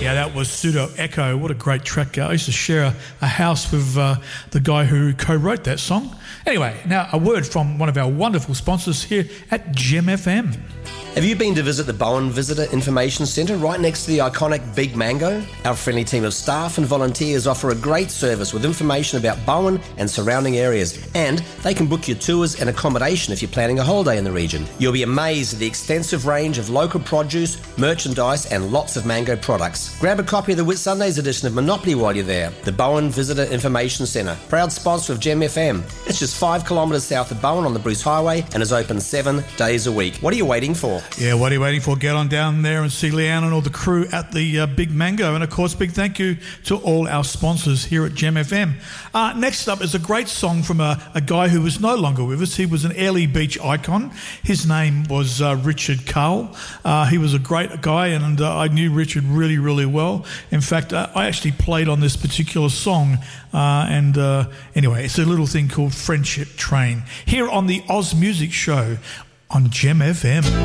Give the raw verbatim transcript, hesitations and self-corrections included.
Yeah, that was Pseudo Echo. What a great track. I used to share a, a house with uh, the guy who co-wrote that song. Anyway, now a word from one of our wonderful sponsors here at Gem F M. Have you been to visit the Bowen Visitor Information Centre right next to the iconic Big Mango? Our friendly team of staff and volunteers offer a great service with information about Bowen and surrounding areas, and they can book your tours and accommodation if you're planning a holiday in the region. You'll be amazed at the extensive range of local produce, merchandise and lots of mango products. Grab a copy of the Whitsundays edition of Monopoly while you're there. The Bowen Visitor Information Centre, proud sponsor of Gem F M. It's just five kilometres south of Bowen on the Bruce Highway and is open seven days a week. What are you waiting for? Yeah, what are you waiting for? Get on down there and see Leanne and all the crew at the uh, Big Mango. And, of course, big thank you to all our sponsors here at Gem F M. Uh, next up is a great song from a, a guy who was no longer with us. He was an Airlie Beach icon. His name was uh, Richard Carl. Uh, he was a great guy, and uh, I knew Richard really, really well. In fact, uh, I actually played on this particular song. Uh, and uh, anyway, it's a little thing called Friendship Train here on the Oz Music Show on Gem F M.